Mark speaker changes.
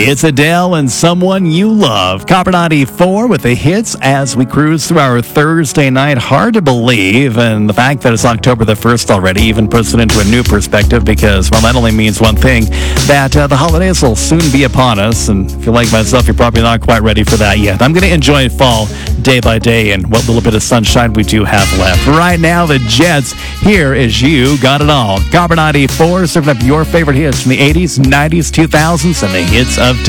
Speaker 1: It's Adele and Someone You Love. Copper 94 with the hits as we cruise through our Thursday night. Hard to believe, and the fact that it's October the 1st already even puts it into a new perspective because, well, that only means one thing, that the holidays will soon be upon us, and if you're like myself, you're probably not quite ready for that yet. I'm going to enjoy fall day by day and what little bit of sunshine we do have left. Right now, the Jets, here is You Got It All. Copper 94 serving up your favorite hits from the 80s, 90s, 2000s, and the hits of